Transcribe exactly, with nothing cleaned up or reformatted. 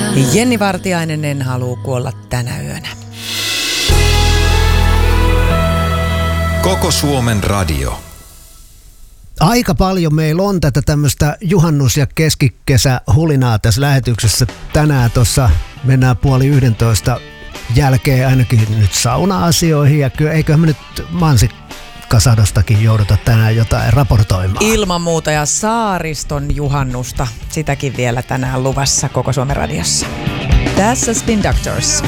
Jenni Vartiainen, En halua kuolla tänä yönä. Koko Suomen radio. Aika paljon meillä on tätä tämmöistä juhannus- ja keskikesähulinaa tässä lähetyksessä. Tänään tuossa mennään puoli yhdentoista jälkeen ainakin nyt sauna-asioihin. Ja kyllä eiköhän me nyt mansikkasadostakin jouduta tänään jotain raportoimaan. Ilman muuta, ja Saariston juhannusta, sitäkin vielä tänään luvassa Koko Suomen radiossa. Tässä Spin Doctors.